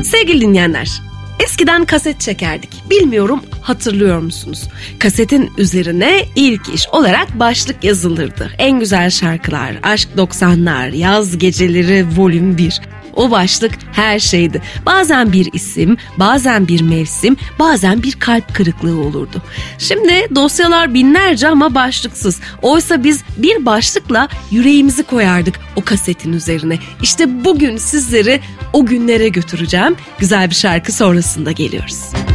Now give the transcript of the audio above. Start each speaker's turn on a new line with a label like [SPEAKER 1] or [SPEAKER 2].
[SPEAKER 1] Sevgili dinleyenler, eskiden kaset çekerdik. Bilmiyorum hatırlıyor musunuz? Kasetin üzerine ilk iş olarak başlık yazılırdı. En güzel şarkılar, Aşk 90'lar, Yaz Geceleri Volüm 1. O başlık her şeydi. Bazen bir isim, bazen bir mevsim, bazen bir kalp kırıklığı olurdu. Şimdi dosyalar binlerce ama başlıksız. Oysa biz bir başlıkla yüreğimizi koyardık o kasetin üzerine. İşte bugün sizleri o günlere götüreceğim. Güzel bir şarkı sonrasında geliyoruz.